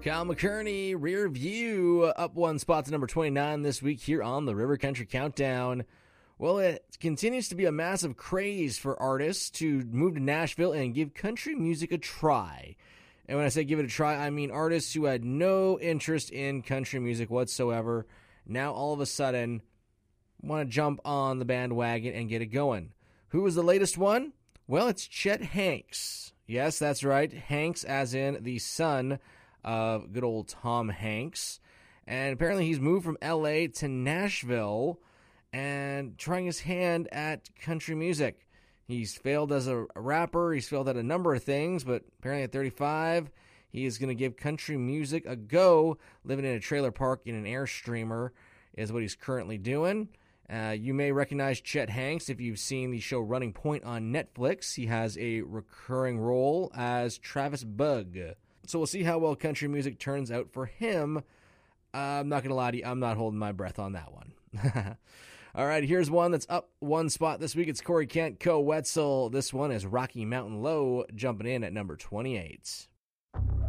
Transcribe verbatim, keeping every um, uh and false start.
Kyle McCurney, Rear View, up one spot to number twenty-nine this week here on the River Country Countdown. Well, it continues to be a massive craze for artists to move to Nashville and give country music a try. And when I say give it a try, I mean artists who had no interest in country music whatsoever, now all of a sudden want to jump on the bandwagon and get it going. Who was the latest one? Well, it's Chet Hanks. Yes, that's right. Hanks as in the son of good old Tom Hanks. And apparently he's moved from L A to Nashville and trying his hand at country music. He's failed as a rapper. He's failed at a number of things, but apparently at thirty-five, he is going to give country music a go. Living in a trailer park in an Airstreamer is what he's currently doing. Uh, you may recognize Chet Hanks if you've seen the show Running Point on Netflix. He has a recurring role as Travis Bug. So we'll see how well country music turns out for him. Uh, I'm not going to lie to you, I'm not holding my breath on that one. All right, here's one that's up one spot this week. It's Corey Kent, Co Wetzel. This one is Rocky Mountain Low, jumping in at number twenty-eight.